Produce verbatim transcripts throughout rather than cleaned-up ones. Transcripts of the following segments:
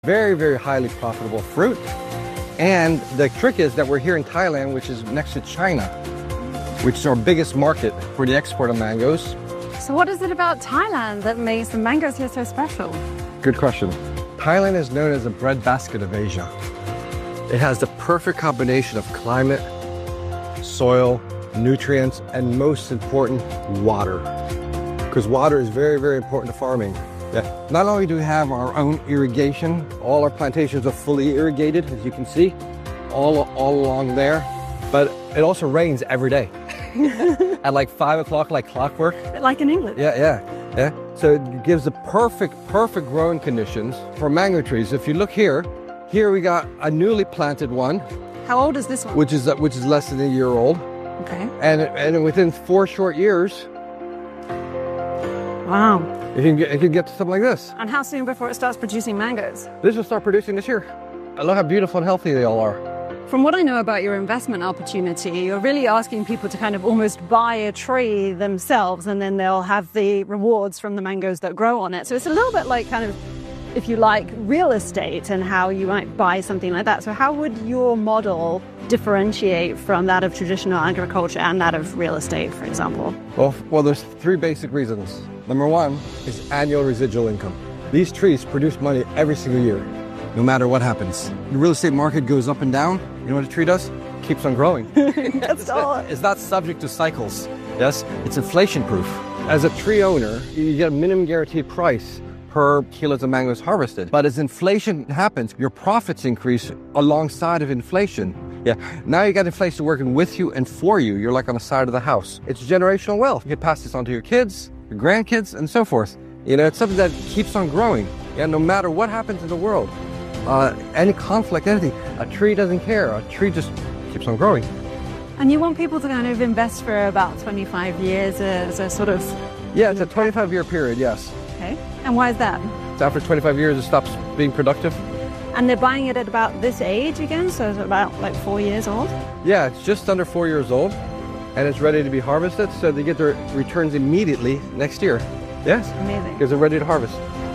Very, very highly profitable fruit. And the trick is that we're here in Thailand, which is next to China, which is our biggest market for the export of mangoes. So what is it about Thailand that makes the mangoes here so special? Good question. Thailand is known as the breadbasket of Asia. It has the perfect combination of climate, soil, nutrients, and most important, water. Because water is very, very important to farming. Yeah. Not only do we have our own irrigation, all our plantations are fully irrigated, as you can see, all, all along there, but it also rains every day. At like five o'clock, like clockwork. Like in England. Yeah, yeah, yeah. So it gives the perfect, perfect growing conditions for mango trees. If you look here, here we got a newly planted one. How old is this one? Which is, which is less than a year old. Okay. And, and within four short years, wow. You can get, you can get to something like this. And how soon before it starts producing mangoes? This will start producing this year. And look how beautiful and healthy they all are. From what I know about your investment opportunity, you're really asking people to kind of almost buy a tree themselves, and then they'll have the rewards from the mangoes that grow on it. So it's a little bit like kind of, if you like, real estate and how you might buy something like that. So how would your model differentiate from that of traditional agriculture and that of real estate, for example? Well, well, there's three basic reasons. Number one is annual residual income. These trees produce money every single year, no matter what happens. The real estate market goes up and down. You know what a tree does? Keeps on growing. That's all. It's not subject to cycles. Yes, it's inflation proof. As a tree owner, you get a minimum guaranteed price per kilos of mangoes harvested. But as inflation happens, your profits increase alongside of inflation. Yeah, now you got inflation working with you and for you. You're like on the side of the house. It's generational wealth. You can pass this on to your kids, your grandkids, and so forth. You know, it's something that keeps on growing. Yeah, no matter what happens in the world, uh, any conflict, anything, a tree doesn't care. A tree just keeps on growing. And you want people to kind of invest for about twenty-five years as a sort of... Yeah, it's a twenty-five year period, yes. Okay. And why is that? So after twenty-five years, it stops being productive. And they're buying it at about this age again, so it's about like four years old? Yeah, it's just under four years old, and it's ready to be harvested, so they get their returns immediately next year. Yes. Amazing. Because they're ready to harvest.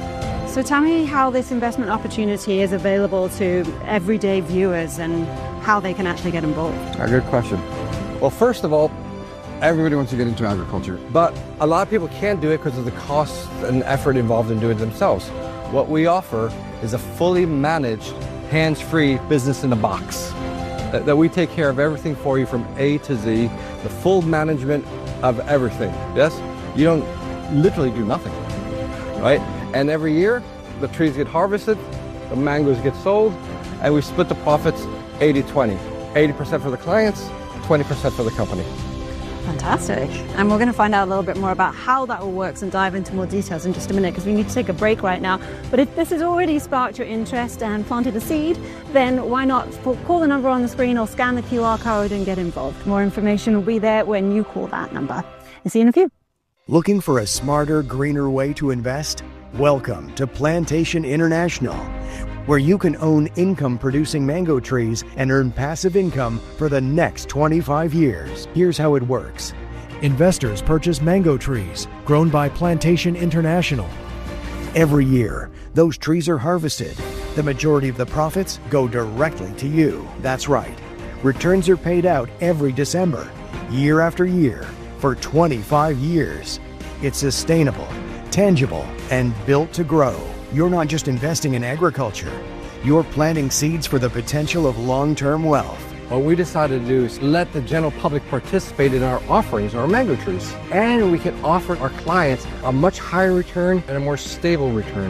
So tell me how this investment opportunity is available to everyday viewers and how they can actually get involved. A good question. Well, first of all, everybody wants to get into agriculture, but a lot of people can't do it because of the cost and effort involved in doing it themselves. What we offer is a fully managed, hands-free business in a box. That, that we take care of everything for you from A to Z, the full management of everything. Yes? You don't literally do nothing, right? And every year, the trees get harvested, the mangoes get sold, and we split the profits eighty twenty. eighty percent for the clients, twenty percent for the company. Fantastic. And we're going to find out a little bit more about how that all works and dive into more details in just a minute, because we need to take a break right now. But if this has already sparked your interest and planted a seed, then why not call the number on the screen or scan the Q R code and get involved. More information will be there when you call that number. And see you in a few. Looking for a smarter, greener way to invest? Welcome to Plantation International, where you can own income-producing mango trees and earn passive income for the next twenty-five years. Here's how it works. Investors purchase mango trees grown by Plantation International. Every year, those trees are harvested. The majority of the profits go directly to you. That's right. Returns are paid out every December, year after year, for twenty-five years. It's sustainable, tangible, and built to grow. You're not just investing in agriculture. You're planting seeds for the potential of long-term wealth. What we decided to do is let the general public participate in our offerings, our mango trees. And we can offer our clients a much higher return and a more stable return.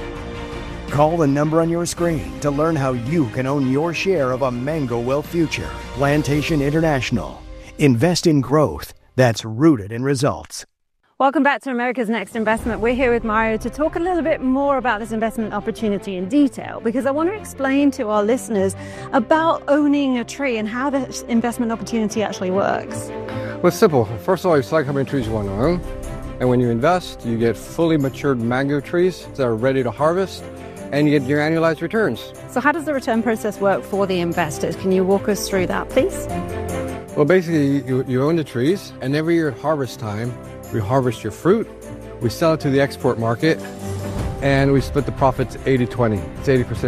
Call the number on your screen to learn how you can own your share of a mango wealth future. Plantation International. Invest in growth that's rooted in results. Welcome back to America's Next Investment. We're here with Mario to talk a little bit more about this investment opportunity in detail, because I want to explain to our listeners about owning a tree and how this investment opportunity actually works. Well, it's simple. First of all, you select how many trees you want to own. And when you invest, you get fully matured mango trees that are ready to harvest, and you get your annualized returns. So how does the return process work for the investors? Can you walk us through that, please? Well, basically, you, you own the trees, and every year at harvest time, we harvest your fruit, we sell it to the export market and we split the profits eighty twenty. It's eighty percent